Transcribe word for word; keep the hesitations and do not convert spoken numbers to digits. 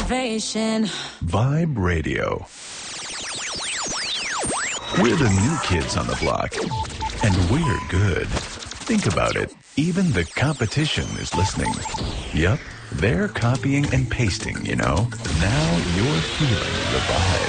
motivation. Vibe Radio. We're the new kids on the block, and we're good. Think about it. Even the competition is listening. Yup, they're copying and pasting, you know. Now you're feeling the vibe.